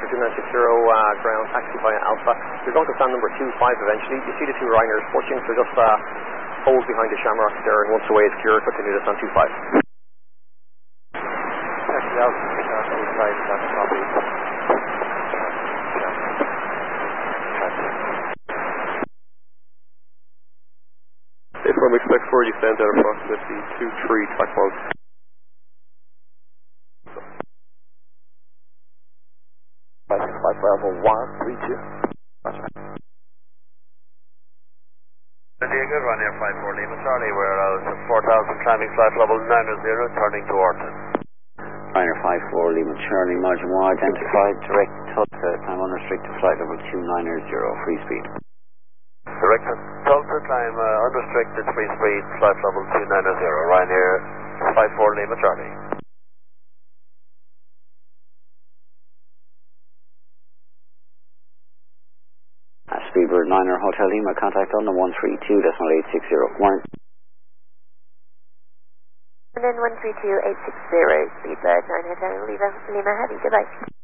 for 2960 ground taxi via Alpha. You're going to stand number 25 eventually. You see the two Reiners pushing, so just hold behind the Shamrock there, and once the way is clear, continue to stand 25. Taxi Alpha, 25, that's probably... From expect 4, you stand at approximately 2-3 track miles. Flight Bravo 132. India, good run here, 54 Lima Charlie, we're out at 4,000, climbing flight level 90, turning to Orton. Ryanair 54 Lima Charlie, margin 1 identified, direct Tulsa, time unrestricted, flight level 290, free speed. Direct Tulsa, climb unrestricted, free speed, flight level 290, Ryanair 54 Lima Charlie. Speedbird 9er Hotel Lima, contact on the 132.860, warrant. And then 132.860, Speedbird 9 Hotel Lima, heavy, goodbye.